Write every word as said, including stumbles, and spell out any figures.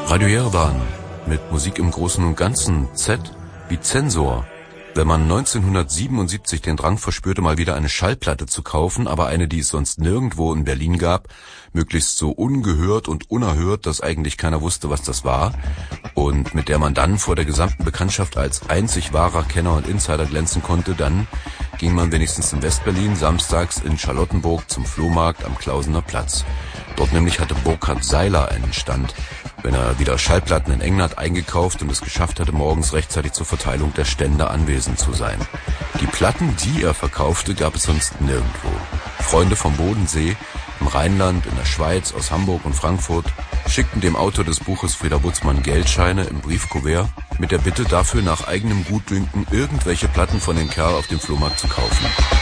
Radio Jerewan mit Musik im Großen und Ganzen, Z wie Zensor. Wenn man neunzehnhundertsiebenundsiebzig den Drang verspürte, mal wieder eine Schallplatte zu kaufen, aber eine, die es sonst nirgendwo in Berlin gab, möglichst so ungehört und unerhört, dass eigentlich keiner wusste, was das war, und mit der man dann vor der gesamten Bekanntschaft als einzig wahrer Kenner und Insider glänzen konnte, dann ging man wenigstens in Westberlin samstags in Charlottenburg zum Flohmarkt am Klausener Platz. Dort nämlich hatte Burkhard Seiler einen Stand, wenn er wieder Schallplatten in England eingekauft und es geschafft hatte, morgens rechtzeitig zur Verteilung der Stände anwesend zu sein. Die Platten, die er verkaufte, gab es sonst nirgendwo. Freunde vom Bodensee, im Rheinland, in der Schweiz, aus Hamburg und Frankfurt schickten dem Autor des Buches Frieder Butzmann Geldscheine im Briefkuvert mit der Bitte, dafür nach eigenem Gutdünken irgendwelche Platten von dem Kerl auf dem Flohmarkt zu kaufen.